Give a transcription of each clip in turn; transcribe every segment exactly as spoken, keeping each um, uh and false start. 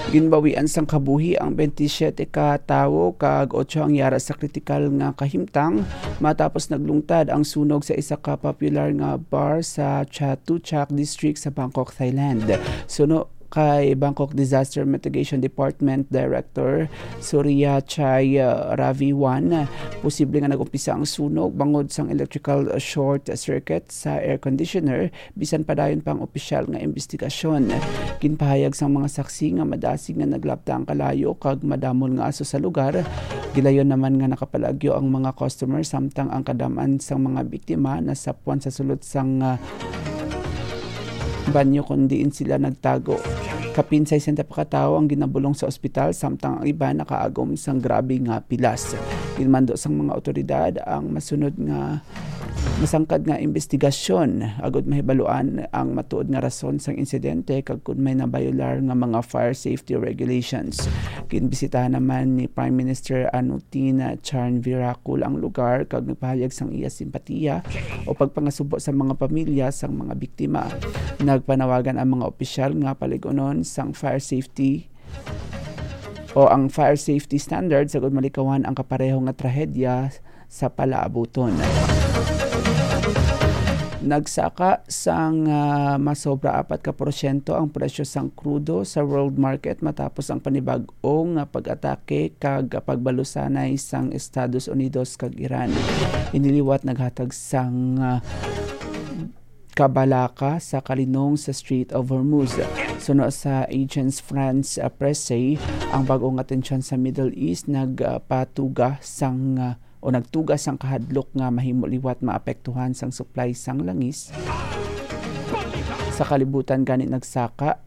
Ginbawian sang kabuhi ang twenty-seven ka tawo kag eight ang yara sa kritikal nga kahimtang matapos naglungtad ang sunog sa isa ka popular nga bar sa Chatuchak District sa Bangkok, Thailand. Suno kay Bangkok Disaster Mitigation Department Director Surya Chai uh, Raviwan, posible nga nagumpisa ang sunog bangod sang electrical short circuit sa air conditioner bisan pa dayon pang opisyal nga investigasyon. Ginpahayag sang mga saksi nga madasig nga naglapta ang kalayo kag madamol nga aso sa lugar. Gilayon naman nga nakapalagyo ang mga customer samtang ang kadaman sang mga biktima nasapwan sa sulod sang uh, banyo kung diin sila nagtago. Kapin sa isang tapakataw ang ginabulong sa ospital samtang ang iba nakaagom sang grabe nga pilas. Ginmando sang mga otoridad ang masunod nga masangkad nga investigasyon agud mahibaluan ang matuod nga rason sang insidente kag kun may nabayolar nga mga fire safety regulations. Ginbisitahan naman ni Prime Minister Anutin Charnvirakul ang lugar kag nagpahayag sang iya simpatiya o pagpangasubo sa mga pamilya sang mga biktima. Nagpanawagan ang mga opisyal nga paligunon sang fire safety o ang fire safety standards agud malikawan ang kapareho nga trahedya sa palaabuton. Nagsaka sang uh, masobra apat ka porsyento ang presyo sang krudo sa world market matapos ang panibag-ong uh, pag-atake kag pagbalusanay sang Estados Unidos kag Iran. Iniliwat naghatag sang uh, kabalaka sa kalinong sa Strait of Hormuz. Suno sa Agence France uh, Presse, ang bagong atensyon sa Middle East nagpatuga uh, sang uh, o nagtugas ang kahadlok nga mahimo-liwat maapektuhan sang supply sang langis. Sa kalibutan gani nagsaka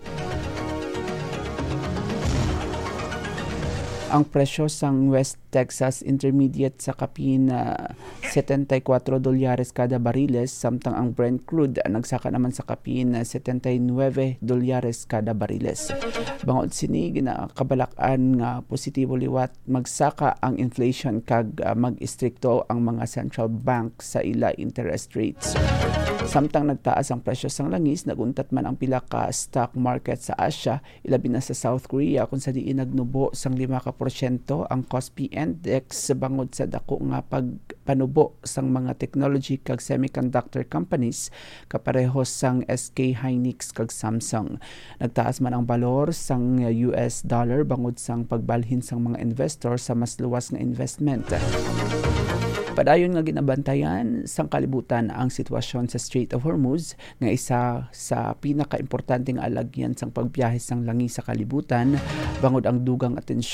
ang presyo sang West Texas Intermediate sa kapin uh, seventy-four dolyares kada bariles samtang ang Brent crude uh, nagsaka naman sa kapin uh, seventy-nine dolyares kada bariles. Bangod sini ginakabalakan nga positibo liwat magsaka ang inflation kag uh, mag-istrikto ang mga central bank sa ila interest rates. Samtang nagtaas ang presyo sang langis, naguntat man ang pila ka stock market sa Asia, ilabi na sa South Korea kung sa diin nagnubo sang lima ka porsyento ang Kospi Index bangod sa dako nga pagpanubo sang mga technology kag semiconductor companies kapareho sang S K Hynix kag Samsung. Nagtaas man ang balor sang U S dollar bangod sang pagbalhin sang mga investor sa mas luwas nga investment. Padayon nga ginabantayan sang kalibutan ang sitwasyon sa Strait of Hormuz nga isa sa pinaka-importanteng alagyan sang pagbiyahe sang langis sa kalibutan bangod ang dugang atensyon